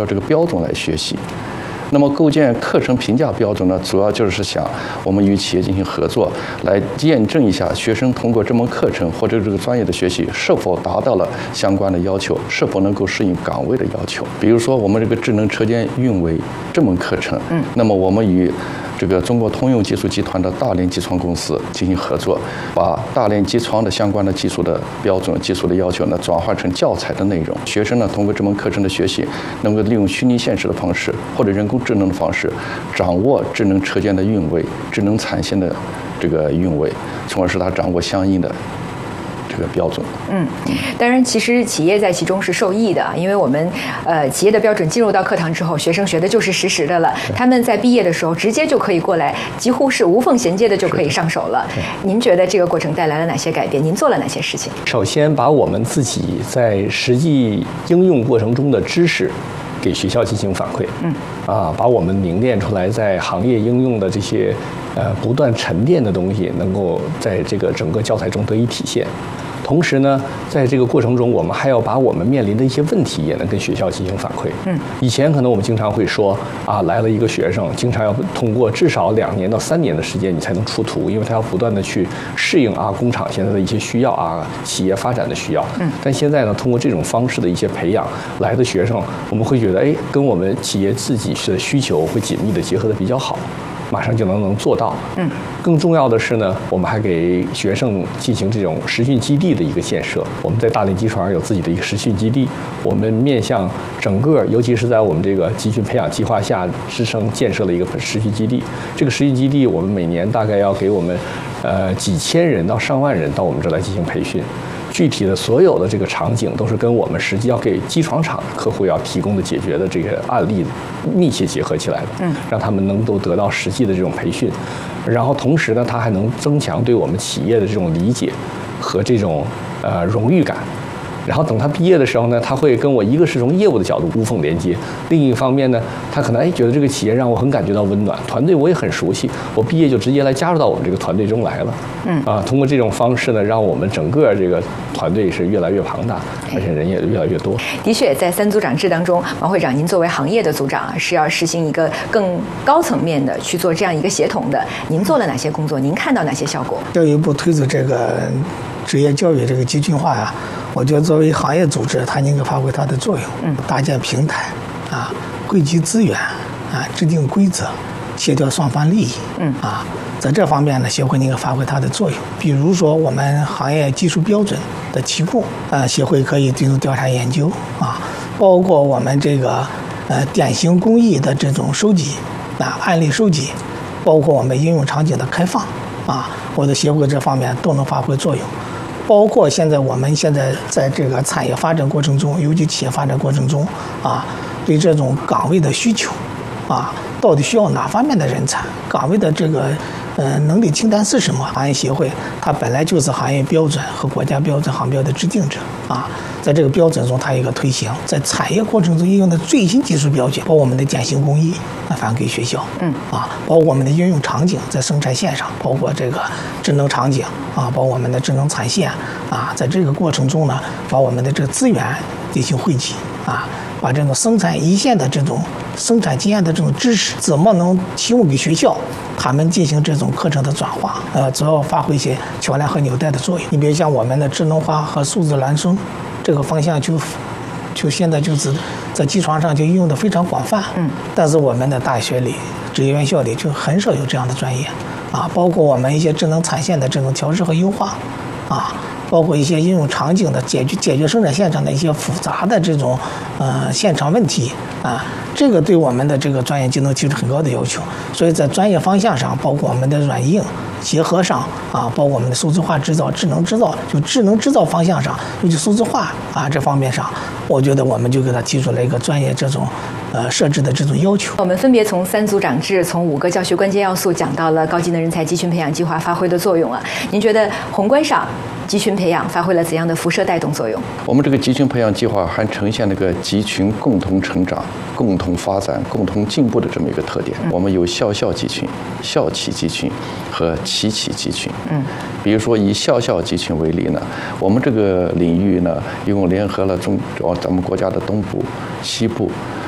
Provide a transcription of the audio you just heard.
照这个标准来学习。那么构建课程评价标准呢，主要就是想我们与企业进行合作，来验证一下学生通过这门课程或者这个专业的学习是否达到了相关的要求，是否能够适应岗位的要求。比如说我们这个智能车间运维这门课程，那么我们与这个中国通用技术集团的大连机床公司进行合作，把大连机床的相关的技术的标准、技术的要求呢，转换成教材的内容。学生呢，通过这门课程的学习，能够利用虚拟现实的方式或者人工智能的方式，掌握智能车间的运维、智能产线的这个运维，从而使他掌握相应的这个标准。 当然，其实企业在其中是受益的，因为我们企业的标准进入到课堂之后，学生学的就是实时的了。他们在毕业的时候直接就可以过来，几乎是无缝衔接的就可以上手了。您觉得这个过程带来了哪些改变？您做了哪些事情？ 首先，把我们自己在实际应用过程中的知识给学校进行反馈。把我们凝练出来在行业应用的这些不断沉淀的东西，能够在这个整个教材中得以体现。同时呢，在这个过程中，我们还要把我们面临的一些问题也能跟学校进行反馈。以前可能我们经常会说来了一个学生，经常要通过至少2年到3年的时间，你才能出图，因为他要不断的去适应工厂现在的一些需要企业发展的需要。但现在呢，通过这种方式的一些培养来的学生，我们会觉得跟我们企业自己的需求会紧密的结合的比较好。马上就能做到。更重要的是呢，我们还给学生进行这种实训基地的一个建设。我们在大连机床有自己的一个实训基地，我们面向整个，尤其是在我们这个集训培养计划下支撑建设了一个实训基地。这个实训基地，我们每年大概要给我们几千人到上万人到我们这来进行培训。具体的所有的这个场景都是跟我们实际要给机床厂的客户要提供的解决的这个案例密切结合起来的，让他们能够得到实际的这种培训，然后同时呢，它还能增强对我们企业的这种理解和这种荣誉感。然后等他毕业的时候呢，他会跟我一个是从业务的角度无缝连接，另一方面呢，他可能觉得这个企业让我很感觉到温暖，团队我也很熟悉，我毕业就直接来加入到我们这个团队中来了。通过这种方式呢，让我们整个这个团队是越来越庞大，而且人也越来越多。 的确，在3组长制当中，王会长，您作为行业的组长，是要实行一个更高层面的去做这样一个协同的。您做了哪些工作？您看到哪些效果？ 教育部推出这个职业教育这个集群化我觉得作为行业组织，它应该发挥它的作用，搭建平台汇集资源制定规则，协调双方利益在这方面呢，协会应该发挥它的作用。比如说我们行业技术标准的提供协会可以进行调查研究包括我们这个典型工艺的这种收集案例收集，包括我们应用场景的开放我的协会这方面都能发挥作用。包括我们现在在这个产业发展过程中，尤其企业发展过程中对这种岗位的需求到底需要哪方面的人才，岗位的这个能力清单是什么？行业协会它本来就是行业标准和国家标准行标的制定者在这个标准中它有一个推行，在产业过程中应用的最新技术标准，包括我们的典型工艺发给学校包括我们的应用场景在生产线上，包括这个智能场景包括我们的智能产线在这个过程中呢，把我们的这个资源进行汇集把这种生产一线的这种生产经验的这种知识，怎么能提供给学校，他们进行这种课程的转化，主要发挥一些桥梁和纽带的作用。你比如像我们的智能化和数字孪生这个方向就现在就是在机床上就应用的非常广泛，但是我们的大学里、职业院校里就很少有这样的专业包括我们一些智能产线的这种调试和优化包括一些应用场景的解决生产线上的一些复杂的这种现场问题这个对我们的这个专业技能提出很高的要求。所以在专业方向上，包括我们的软硬结合上包括我们的数字化制造、智能制造，就智能制造方向上，尤其数字化这方面上，我觉得我们就给他提出了一个专业这种设置的这种要求。 我们分别从3组长制，从5个教学关键要素讲到了高技能人才集群培养计划发挥的作用您觉得宏观上集群培养发挥了怎样的辐射带动作用？ 我们这个集群培养计划还呈现了个集群共同成长、共同发展、共同进步的这么一个特点。我们有校集群、校企集群和企集群。比如说以校集群为例呢，我们这个领域呢，一共联合了咱们国家的东部、西部、